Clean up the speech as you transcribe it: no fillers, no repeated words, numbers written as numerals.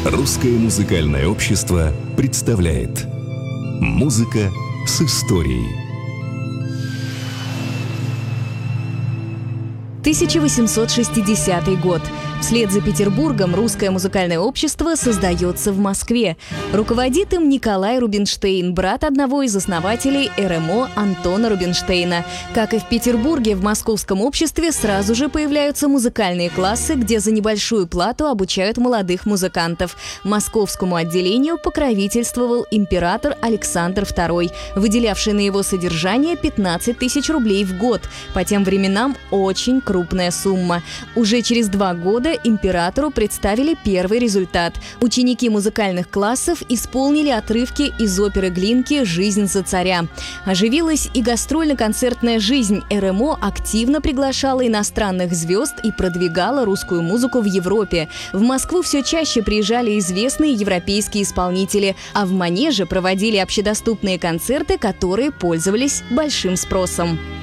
Русское музыкальное общество представляет «Музыка с историей». 1860 год. Вслед за Петербургом Русское музыкальное общество создается в Москве. Руководит им Николай Рубинштейн, брат одного из основателей РМО Антона Рубинштейна. Как и в Петербурге, в московском обществе сразу же появляются музыкальные классы, где за небольшую плату обучают молодых музыкантов. Московскому отделению покровительствовал император Александр II, выделявший на его содержание 15 тысяч рублей в год. По тем временам очень крупная сумма. Уже через 2 года императору представили первый результат. Ученики музыкальных классов исполнили отрывки из оперы Глинки «Жизнь за царя». Оживилась и гастрольно-концертная жизнь. РМО активно приглашала иностранных звезд и продвигала русскую музыку в Европе. В Москву все чаще приезжали известные европейские исполнители, а в Манеже проводили общедоступные концерты, которые пользовались большим спросом.